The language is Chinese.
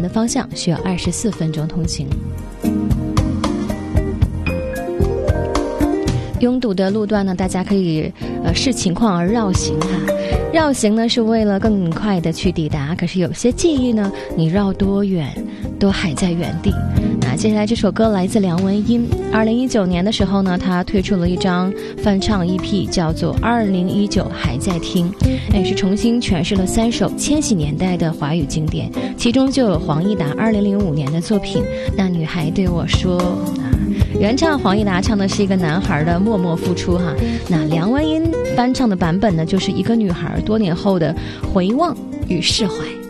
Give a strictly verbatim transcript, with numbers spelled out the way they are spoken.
的方向需要二十四分钟通勤。拥堵的路段呢，大家可以呃视情况而绕行哈。绕行呢是为了更快的去抵达，可是有些记忆呢，你绕多远都还在原地。那接下来这首歌来自梁文音，二零一九年的时候呢，他推出了一张翻唱 E P， 叫做《二零一九还在听》，也是重新诠释了三首千禧年代的华语经典，其中就有黄义达二零零五年的作品《那女孩对我说》。原唱黄义达唱的是一个男孩的默默付出哈，那梁文音翻唱的版本呢，就是一个女孩多年后的回望与释怀。